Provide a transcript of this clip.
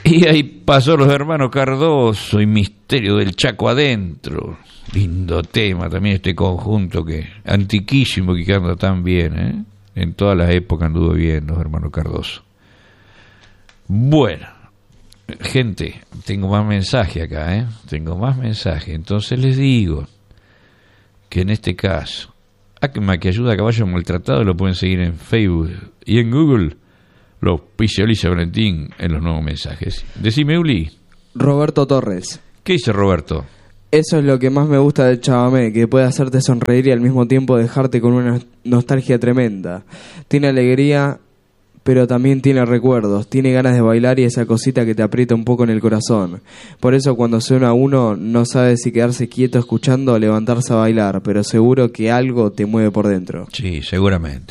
Y ahí pasó los hermanos Cardoso y Misterio del Chaco adentro. Lindo tema también este conjunto que antiquísimo, que anda tan bien, ¿eh? En todas las épocas anduvo bien los hermanos Cardoso. Bueno, gente, tengo más mensaje acá, ¿eh? Tengo más mensaje. Entonces les digo que en este caso, que ayuda a caballo maltratado, lo pueden seguir en Facebook y en Google. Lo auspicia Alicia Valentín en los nuevos mensajes. Decime, Uli. Roberto Torres. ¿Qué dice Roberto? Eso es lo que más me gusta del chamamé, que puede hacerte sonreír y al mismo tiempo dejarte con una nostalgia tremenda. Tiene alegría, pero también tiene recuerdos. Tiene ganas de bailar y esa cosita que te aprieta un poco en el corazón. Por eso cuando suena uno no sabe si quedarse quieto escuchando o levantarse a bailar, pero seguro que algo te mueve por dentro. Sí, seguramente.